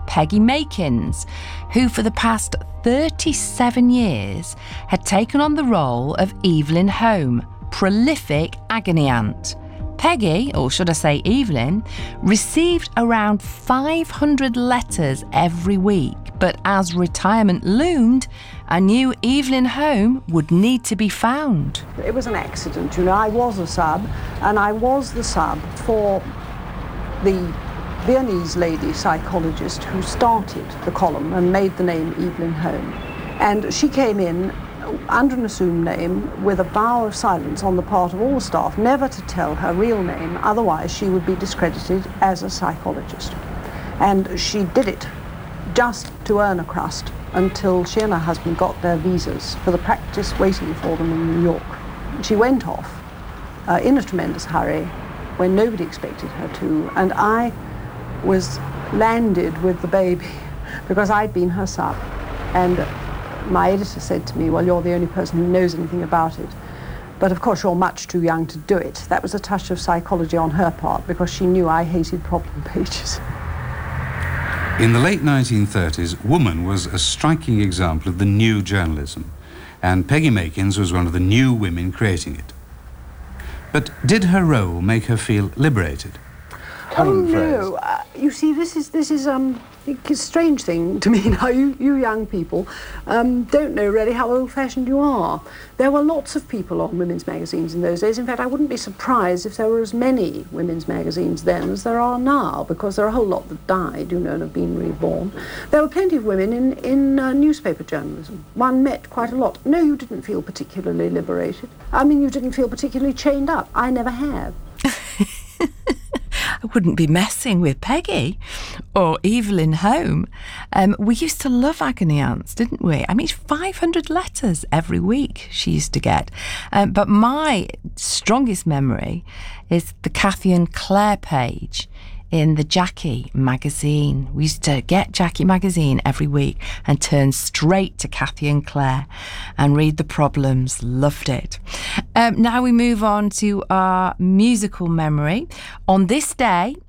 Peggy Makins, who for the past 37 years had taken on the role of Evelyn Home, prolific agony aunt. Peggy, or should I say Evelyn, received around 500 letters every week, but as retirement loomed, a new Evelyn Home would need to be found. It was an accident, you know. I was a sub, and I was the sub for the Viennese lady psychologist who started the column and made the name Evelyn Home. And she came in under an assumed name with a vow of silence on the part of all the staff, never to tell her real name, otherwise she would be discredited as a psychologist. And she did it just to earn a crust until she and her husband got their visas for the practice waiting for them in New York. She went off in a tremendous hurry when nobody expected her to, and I was landed with the baby because I'd been her sub. And my editor said to me, well, you're the only person who knows anything about it. But of course, you're much too young to do it. That was a touch of psychology on her part because she knew I hated problem pages. In the late 1930s, Woman was a striking example of the new journalism, and Peggy Makins was one of the new women creating it. But did her role make her feel liberated? No. You see, this is a strange thing to me now. You young people don't know really how old-fashioned you are. There were lots of people on women's magazines in those days. In fact, I wouldn't be surprised if there were as many women's magazines then as there are now, because there are a whole lot that died, you know, and have been reborn. There were plenty of women in newspaper journalism. One met quite a lot. No, you didn't feel particularly liberated. I mean, you didn't feel particularly chained up. I never have. I wouldn't be messing with Peggy or Evelyn Home. We used to love agony aunts, didn't we? I mean, 500 letters every week she used to get. But my strongest memory is the Cathy and Claire page in the Jackie magazine. We used to get Jackie magazine every week and turn straight to Cathy and Claire and read the problems. Loved it. Now we move on to our musical memory. On this day